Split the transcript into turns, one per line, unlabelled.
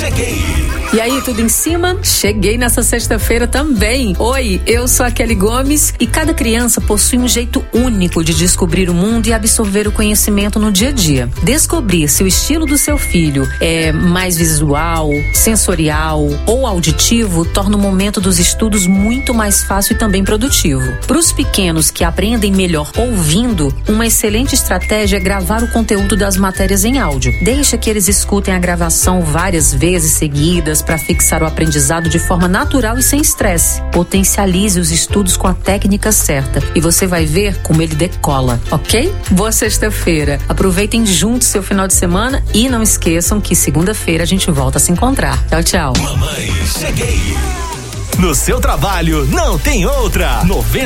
cheguei.
E aí, tudo em cima? Cheguei nessa sexta-feira também. Oi, eu sou a Kelly Gomes e cada criança possui um jeito único de descobrir o mundo e absorver o conhecimento no dia a dia. Descobrir se o estilo do seu filho é mais visual, sensorial ou auditivo torna o momento dos estudos muito mais fácil e também produtivo. Para os pequenos que aprendem melhor ouvindo, uma excelente estratégia é gravar o conteúdo das matérias em áudio. Deixa que eles escutem a gravação várias vezes seguidas para fixar o aprendizado de forma natural e sem estresse. Potencialize os estudos com a técnica certa e você vai ver como ele decola, ok? Boa sexta-feira. Aproveitem juntos seu final de semana e não esqueçam que segunda-feira a gente volta a se encontrar. Tchau, tchau.
Mamãe, cheguei. No seu trabalho não tem outra. 90